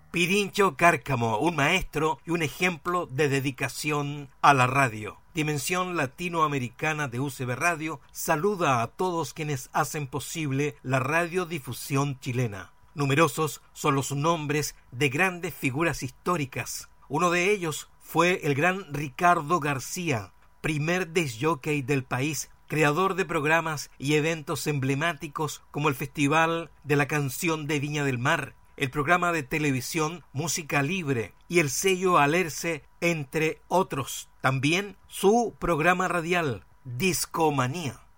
Pirincho Cárcamo, un maestro y un ejemplo de dedicación a la radio. Dimensión Latinoamericana de UCB Radio saluda a todos quienes hacen posible la radiodifusión chilena. Numerosos son los nombres de grandes figuras históricas. Uno de ellos fue el gran Ricardo García, primer discjockey del país, creador de programas y eventos emblemáticos como el Festival de la Canción de Viña del Mar, el programa de televisión Música Libre y el sello Alerce, entre otros. También su programa radial Discomanía.